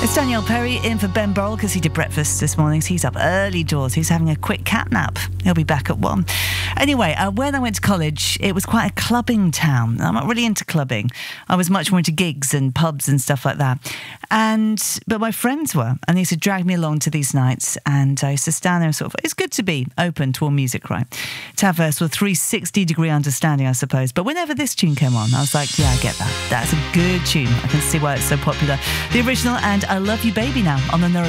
It's Danielle Perry in for Ben Burrell because he did breakfast this morning. So he's up early doors. He's having a quick cat nap. He'll be back at 1. Anyway, when I went to college, it was quite a clubbing town. I'm not really into clubbing. I was much more into gigs and pubs and stuff like that. But my friends were, and they used to drag me along to these nights. And I used to stand there and sort of, it's good to be open to all music, right? To have a sort of 360-degree understanding, I suppose. But whenever this tune came on, I was like, yeah, I get that. That's a good tune. I can see why it's so popular. The original and I Love You Baby now on the